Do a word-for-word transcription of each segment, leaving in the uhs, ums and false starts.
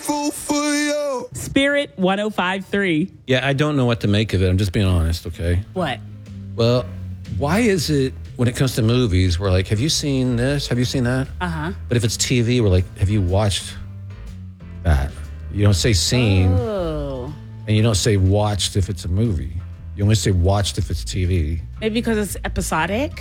grateful for you. Spirit one oh five point three. Yeah, I don't know what to make of it. I'm just being honest, okay? What? Well, why is it when it comes to movies, we're like, have you seen this? Have you seen that? Uh-huh. But if it's T V, we're like, have you watched that? You don't say seen, Oh. and you don't say watched if it's a movie. You only say watched if it's T V. Maybe because it's episodic?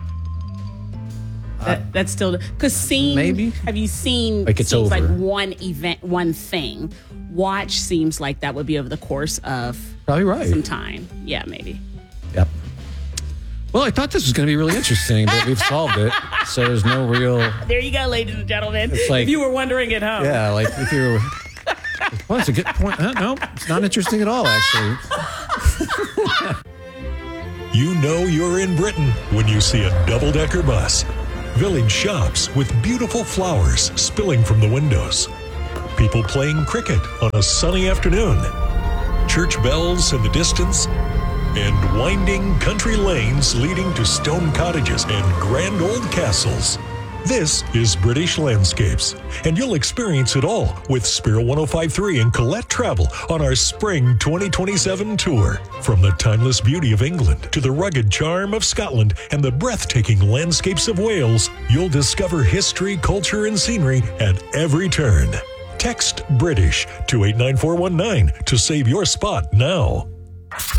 That, that's still because seen. Maybe. Have you seen? Like it's seems over. like one event, one thing. Watch seems like that would be over the course of Probably right. some time. Yeah, maybe. Yep. Well, I thought this was going to be really interesting, but we've solved it. So there's no real. There you go, ladies and gentlemen. It's like- if you were wondering at home. Yeah, like if you're. Well, that's a good point. Uh, no, it's not interesting at all, actually. You know you're in Britain when you see a double-decker bus. Village shops with beautiful flowers spilling from the windows. People playing cricket on a sunny afternoon. Church bells in the distance. And winding country lanes leading to stone cottages and grand old castles. This is British Landscapes, and you'll experience it all with Spirit one oh five point three and Colette Travel on our Spring twenty twenty-seven tour. From the timeless beauty of England to the rugged charm of Scotland and the breathtaking landscapes of Wales, you'll discover history, culture, and scenery at every turn. Text BRITISH to eight nine four one nine to save your spot now.